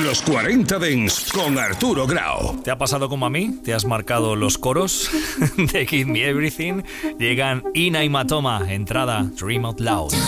Los 40 Dents con Arturo Grau. ¿Te ha pasado como a mí? ¿Te has marcado los coros de Give Me Everything? Llegan Ina y Matoma, entrada Dream Out Loud.